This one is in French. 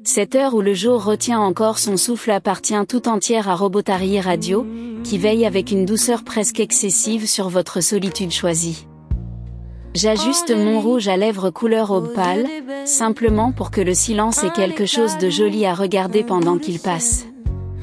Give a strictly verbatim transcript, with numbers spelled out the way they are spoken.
Cette heure où le jour retient encore son souffle appartient tout entière à Robotary Radio, qui veille avec une douceur presque excessive sur votre solitude choisie. J'ajuste mon rouge à lèvres couleur aube pâle, simplement pour que le silence ait quelque chose de joli à regarder pendant qu'il passe.